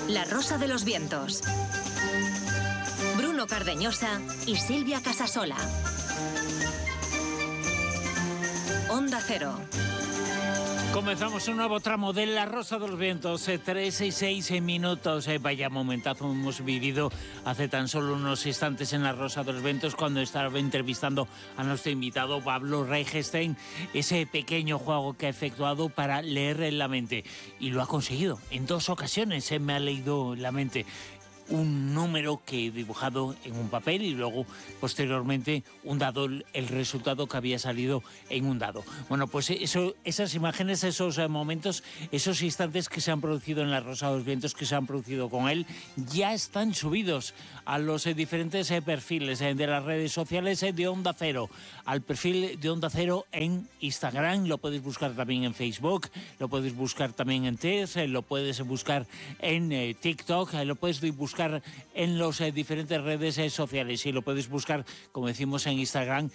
La Rosa de los Vientos. Bruno Cardeñosa y Silvia Casasola. Onda Cero. Comenzamos un nuevo tramo de La Rosa de los Vientos, 3 y 6 minutos. Vaya momentazo hemos vivido hace tan solo unos instantes en La Rosa de los Vientos cuando estaba entrevistando a nuestro invitado Pablo Regenstein, ese pequeño juego que ha efectuado para leer en la mente. Y lo ha conseguido. En 2 ocasiones me ha leído la mente. Un número que he dibujado en un papel y luego posteriormente un dado, el resultado que había salido en un dado. Bueno, pues esas imágenes, esos momentos, esos instantes que se han producido en La Rosa de los Vientos, que se han producido con él, ya están subidos a los diferentes perfiles de las redes sociales de Onda Cero, al perfil de Onda Cero en Instagram, lo puedes buscar también en Facebook, lo puedes buscar también en Twitter, lo puedes buscar en TikTok, lo puedes buscar en las diferentes redes sociales y lo puedes buscar, como decimos, en Instagram